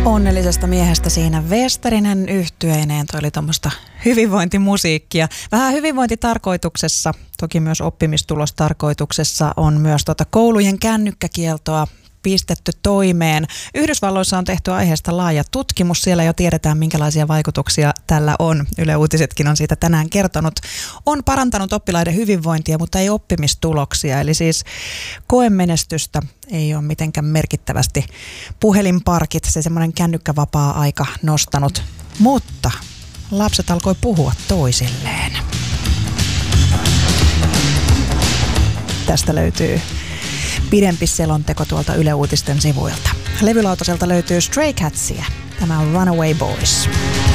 Onnellisesta miehestä siinä Westerinen yhtyeineen. Toi oli tuommoista hyvinvointimusiikkia. Vähän hyvinvointitarkoituksessa, toki myös oppimistulostarkoituksessa on myös koulujen kännykkäkieltoa pistetty toimeen. Yhdysvalloissa on tehty aiheesta laaja tutkimus. Siellä jo tiedetään, minkälaisia vaikutuksia tällä on. Yle Uutisetkin on siitä tänään kertonut. On parantanut oppilaiden hyvinvointia, mutta ei oppimistuloksia. Eli siis koemenestystä ei ole mitenkään merkittävästi puhelinparkit, se semmoinen kännykkävapaa-aika nostanut. Mutta lapset alkoi puhua toisilleen. Tästä löytyy pidempi selonteko tuolta Yle Uutisten sivuilta. Levylautaselta löytyy Stray Catsia. Tämä on Runaway Boys.